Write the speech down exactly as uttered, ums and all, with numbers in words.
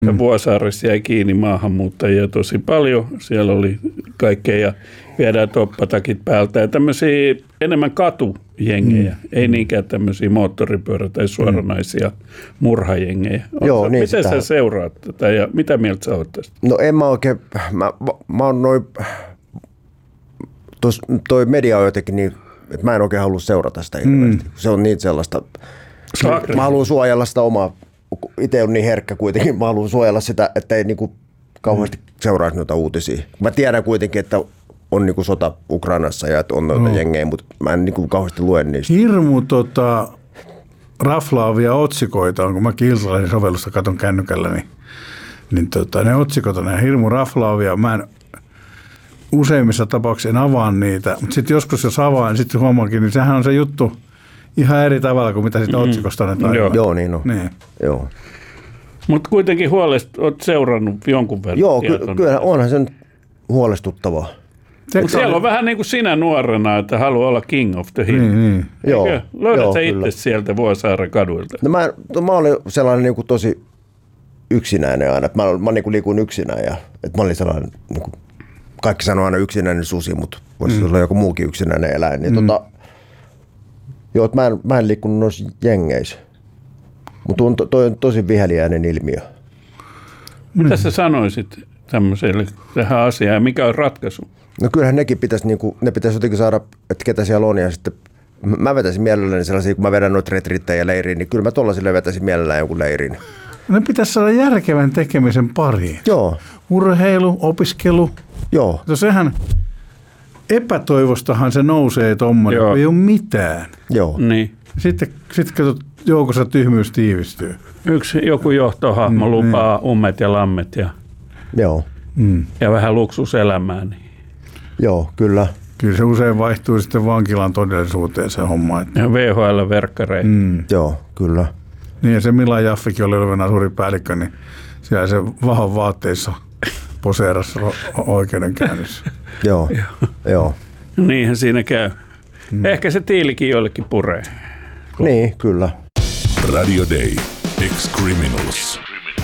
Mm. Vuosaaressa jäi kiinni maahanmuuttajia tosi paljon. Siellä oli kaikkea ja viedään toppatakit päältä. Ja tämmöisiä enemmän katujengejä, mm. ei niinkään tämmöisiä moottoripyörä- tai suoranaisia mm. murhajengejä. Joo, niin miten sitä... sä seuraat tätä ja mitä mieltä sä oot tästä? No en mä oikein, mä, mä oon noin, tos, toi media on jotenkin niin, että mä en oikein halua seurata sitä hirveästi. Mm. Se on niin sellaista, Sakri. Mä haluan suojella sitä omaa, itse on niin herkkä kuitenkin, mä haluan suojella sitä, että ei niinku kauheasti mm. seuraisi noita uutisia. Mä tiedän kuitenkin, että on niinku sota Ukrainassa ja että on noita no. jengejä, mutta mä en niinku kauheasti lue niistä. Hirmu tota, raflaavia otsikoita on, kun mäkin Iltalehden sovellusta katon kännykällä, niin, niin tota, ne otsikot on ne hirmu raflaavia. Mä en useimmissa tapauksissa en avaa niitä, mutta sitten joskus jos avaan, niin sitten huomaakin, niin sehän on se juttu ihan eri tavalla kuin mitä siitä mm. otsikosta annetaan. Joo. Joo, niin on. Niin. Joo. Mutta kuitenkin huolest, olet seurannut jonkun verran. Joo, ky- kyllä onhan se huolestuttavaa. Mutta siellä on vähän niin kuin sinä nuorena, että haluaa olla king of the hill. Niin, niin. Joo, löydät joo, sä kyllä. itse sieltä Vuosaaren kaduilta? No mä, no mä olin sellainen niin kuin tosi yksinäinen aina. Mä, mä niin kuin liikuin yksinään ja että mä olin sellainen, niin kuin, kaikki sanoo aina yksinäinen susi, mutta voisi mm. olla joku muukin yksinäinen eläin. Niin mm. tota, joo, että mä en, mä en liikkunut noissa jengeissä. Mutta to, toi on tosi viheliäinen ilmiö. Mitä sä sanoisit tämmöiselle tähän asiaan ja mikä on ratkaisu? No kyllähän nekin pitäisi, niin kuin, ne pitäisi jotenkin saada, että ketä siellä on ja sitten mä vetäisin mielelläni sellaisia, kun mä vedän noita retriittejä leiriin, niin kyllä mä tollasille vetäisin mielellään jonkun leirin. Ne pitäisi saada järkevän tekemisen pariin. Joo. Urheilu, opiskelu. Joo. No sehän epätoivostahan se nousee tommoinen, ei ole mitään. Joo. Niin. Sitten, sitten katsot, joukossa tyhmyys tiivistyy. Yksi joku johtohahmo mm, lupaa niin. ummet ja lammet ja, Joo. Mm. ja vähän luksuselämää. Niin. Joo, kyllä. Kyllä se usein vaihtuu sitten vankilan todellisuuteen se homma. Että... Ja V H L-verkkareihin. Mm. Joo, kyllä. Niin ja se Milan Jaffikin oli olevana suuri päällikkö, niin siellä se vahvan vaatteissa poseerassa oikeudenkäynnissä. Joo, joo. Niinhän siinä käy. Mm. Ehkä se tiilikin joillekin puree. Niin, kyllä. Radio Day. Ex-Criminals.